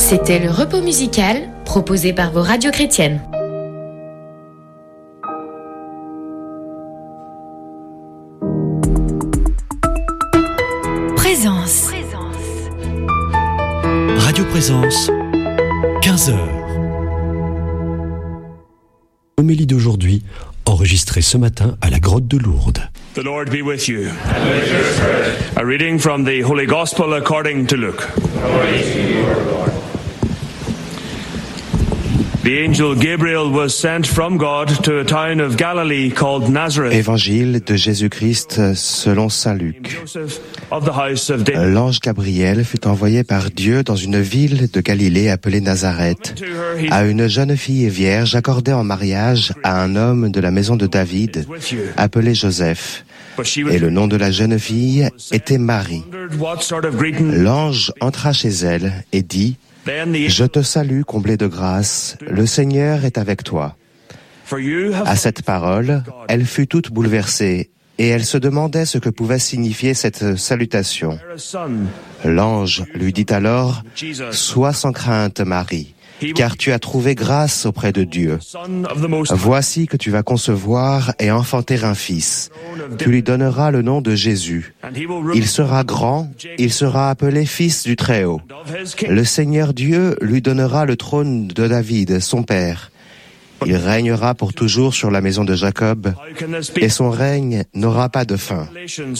C'était le repos musical proposé par vos radios chrétiennes. Présence. Radio Présence, 15h. Homélie d'aujourd'hui, enregistrée ce matin à la grotte de Lourdes. The Lord be with you. And with your spirit. A reading from the Holy Gospel according to Luke. Glory to you, Lord. The angel Gabriel was sent from God to a town of Galilee called Nazareth. Évangile de Jésus-Christ selon saint Luc. L'ange Gabriel fut envoyé par Dieu dans une ville de Galilée appelée Nazareth, à une jeune fille vierge accordée en mariage à un homme de la maison de David, appelé Joseph. Et le nom de la jeune fille était Marie. L'ange entra chez elle et dit: Je te salue, comblée de grâce, le Seigneur est avec toi. À cette parole, elle fut toute bouleversée, et elle se demandait ce que pouvait signifier cette salutation. L'ange lui dit alors: Sois sans crainte, Marie, car tu as trouvé grâce auprès de Dieu. Voici que tu vas concevoir et enfanter un fils. Tu lui donneras le nom de Jésus. Il sera grand, il sera appelé Fils du Très-Haut. Le Seigneur Dieu lui donnera le trône de David, son père. Il régnera pour toujours sur la maison de Jacob, et son règne n'aura pas de fin.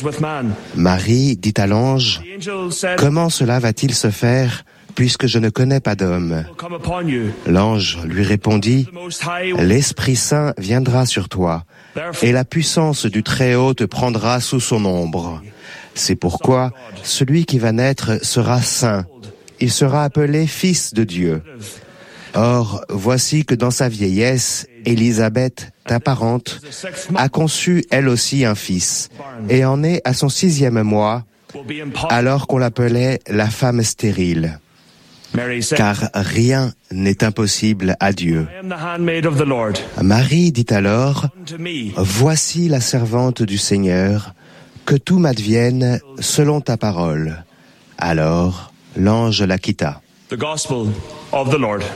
Marie dit à l'ange: Comment cela va-t-il se faire, puisque je ne connais pas d'homme? L'ange lui répondit: L'Esprit Saint viendra sur toi, et la puissance du Très-Haut te prendra sous son ombre. C'est pourquoi celui qui va naître sera saint. Il sera appelé Fils de Dieu. Or, voici que dans sa vieillesse, Élisabeth, ta parente, a conçu elle aussi un fils, et en est à son 6e mois, alors qu'on l'appelait la femme stérile. Car rien n'est impossible à Dieu. Marie dit alors: Voici la servante du Seigneur, que tout m'advienne selon ta parole. Alors, l'ange la quitta. The Gospel of the Lord.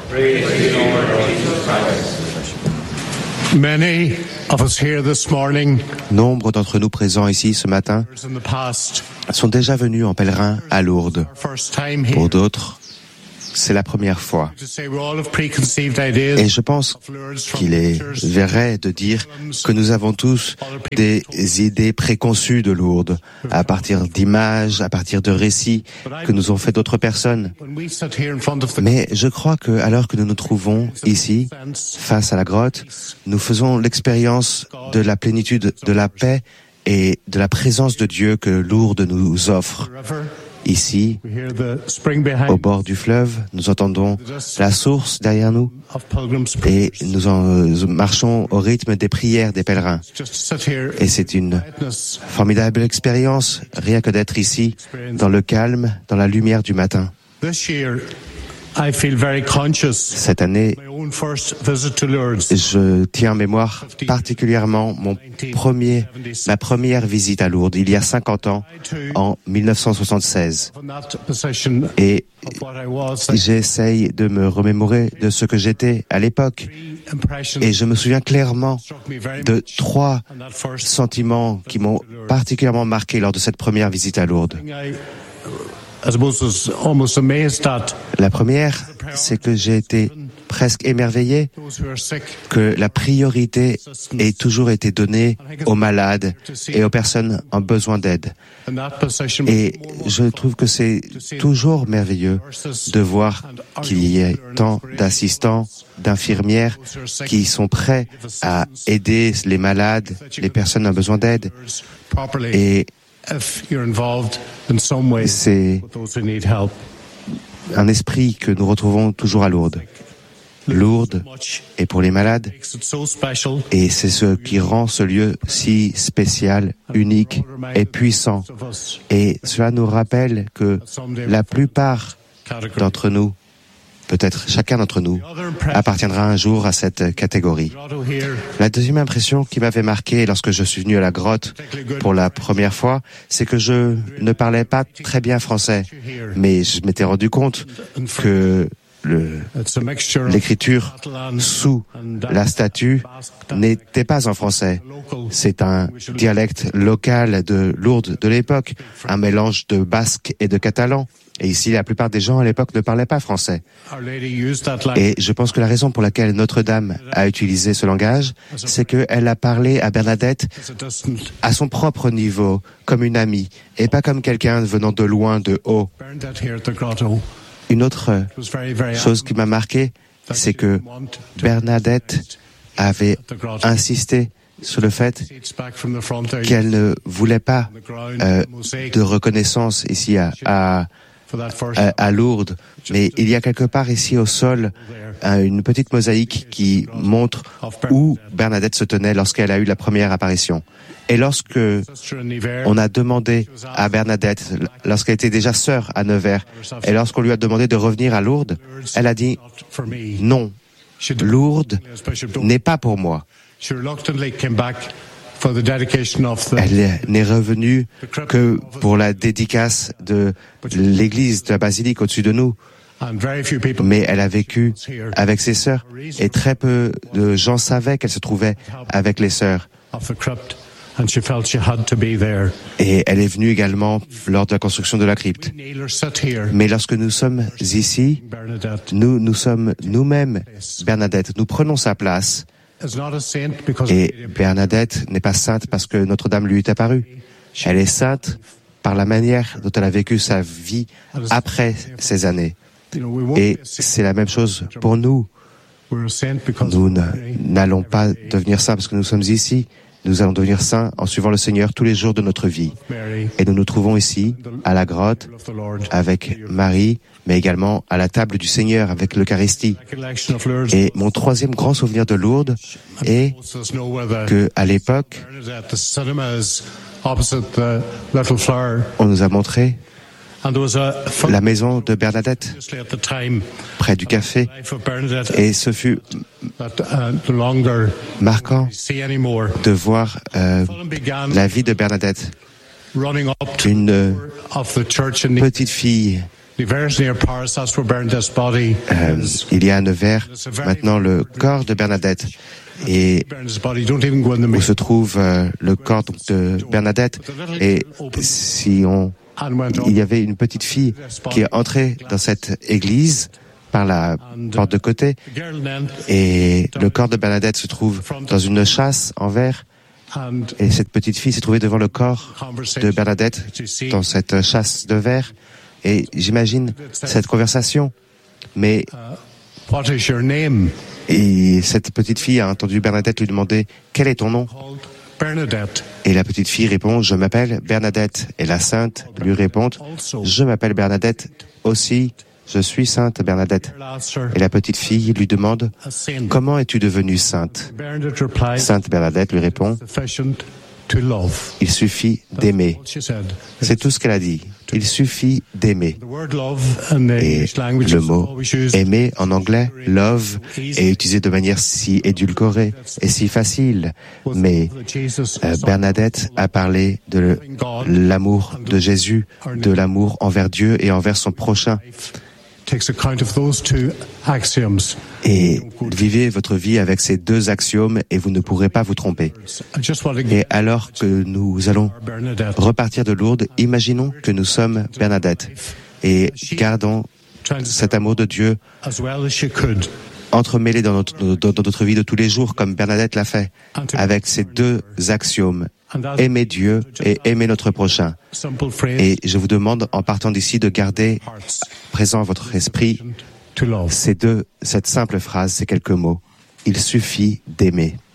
Many of us here this morning, nombre d'entre nous présents ici ce matin sont déjà venus en pèlerin à Lourdes. Pour d'autres, c'est la première fois. Et je pense qu'il est vrai de dire que nous avons tous des idées préconçues de Lourdes, à partir d'images, à partir de récits que nous ont fait d'autres personnes. Mais je crois que, alors que nous nous trouvons ici, face à la grotte, nous faisons l'expérience de la plénitude de la paix et de la présence de Dieu que Lourdes nous offre. Ici, au bord du fleuve, nous entendons la source derrière nous et nous marchons au rythme des prières des pèlerins. Et c'est une formidable expérience, rien que d'être ici, dans le calme, dans la lumière du matin. Cette année, je tiens en mémoire particulièrement ma première visite à Lourdes, il y a 50 ans, en 1976. Et j'essaye de me remémorer de ce que j'étais à l'époque. Et je me souviens clairement de 3 sentiments qui m'ont particulièrement marqué lors de cette première visite à Lourdes. La première, c'est que j'ai été presque émerveillé que la priorité ait toujours été donnée aux malades et aux personnes en besoin d'aide. Et je trouve que c'est toujours merveilleux de voir qu'il y ait tant d'assistants, d'infirmières qui sont prêts à aider les malades, les personnes en besoin d'aide. Et c'est un esprit que nous retrouvons toujours à Lourdes. Lourdes est pour les malades, et c'est ce qui rend ce lieu si spécial, unique et puissant. Et cela nous rappelle que la plupart d'entre nous, peut-être chacun d'entre nous, appartiendra un jour à cette catégorie. La deuxième impression qui m'avait marqué lorsque je suis venu à la grotte pour la première fois, c'est que je ne parlais pas très bien français. Mais je m'étais rendu compte que l'écriture sous la statue n'était pas en français. C'est un dialecte local de Lourdes de l'époque, un mélange de basque et de catalan. Et ici, la plupart des gens à l'époque ne parlaient pas français. Et je pense que la raison pour laquelle Notre-Dame a utilisé ce langage, c'est qu'elle a parlé à Bernadette à son propre niveau, comme une amie, et pas comme quelqu'un venant de loin, de haut. Une autre chose qui m'a marqué, c'est que Bernadette avait insisté sur le fait qu'elle ne voulait pas de reconnaissance ici à Lourdes, mais il y a quelque part ici au sol une petite mosaïque qui montre où Bernadette se tenait lorsqu'elle a eu la première apparition. Et lorsque on a demandé à Bernadette, lorsqu'elle était déjà sœur à Nevers, et lorsqu'on lui a demandé de revenir à Lourdes, elle a dit non, Lourdes n'est pas pour moi. Elle n'est revenue que pour la dédicace de l'église, de la basilique au-dessus de nous. Mais elle a vécu avec ses sœurs et très peu de gens savaient qu'elle se trouvait avec les sœurs. Et elle est venue également lors de la construction de la crypte. Mais lorsque nous sommes ici, nous sommes nous-mêmes Bernadette. Nous prenons sa place. Et Bernadette n'est pas sainte parce que Notre-Dame lui est apparue. Elle est sainte par la manière dont elle a vécu sa vie après ces années. Et c'est la même chose pour nous. Nous n'allons pas devenir saints parce que nous sommes ici. Nous allons devenir saints en suivant le Seigneur tous les jours de notre vie. Et nous nous trouvons ici, à la grotte, avec Marie, mais également à la table du Seigneur avec l'Eucharistie. Et mon troisième grand souvenir de Lourdes est que, à l'époque, on nous a montré la maison de Bernadette, près du café, et ce fut marquant de voir la vie de Bernadette, une petite fille. Il y a à Nevers maintenant le corps de Bernadette, et où se trouve le corps de Bernadette, et il y avait une petite fille qui est entrée dans cette église par la porte de côté, et le corps de Bernadette se trouve dans une châsse en verre, et cette petite fille s'est trouvée devant le corps de Bernadette dans cette châsse de verre, et j'imagine cette conversation, mais et cette petite fille a entendu Bernadette lui demander « Quel est ton nom ?» Et la petite fille répond « Je m'appelle Bernadette ». Et la sainte lui répond « Je m'appelle Bernadette aussi, je suis sainte Bernadette ». Et la petite fille lui demande « Comment es-tu devenue sainte ?» Sainte Bernadette lui répond « Il suffit d'aimer ». C'est tout ce qu'elle a dit. Il suffit d'aimer. Et le mot « aimer » en anglais, « love », est utilisé de manière si édulcorée et si facile. Mais Bernadette a parlé de l'amour de Jésus, de l'amour envers Dieu et envers son prochain. Et vivez votre vie avec ces deux axiomes et vous ne pourrez pas vous tromper. Et alors que nous allons repartir de Lourdes, imaginons que nous sommes Bernadette et gardons cet amour de Dieu entremêlé dans notre vie de tous les jours, comme Bernadette l'a fait, avec ces deux axiomes. Aimer Dieu et aimer notre prochain. Et je vous demande, en partant d'ici, de garder présent à votre esprit cette simple phrase, ces quelques mots. Il suffit d'aimer.